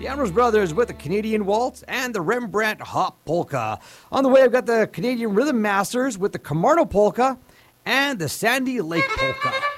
the Ambrose Brothers with the Canadian Waltz, and the Rembrandt Hop Polka. On the way, I've got the Canadian Rhythm Masters with the Camarno Polka and the Sandy Lake Polka.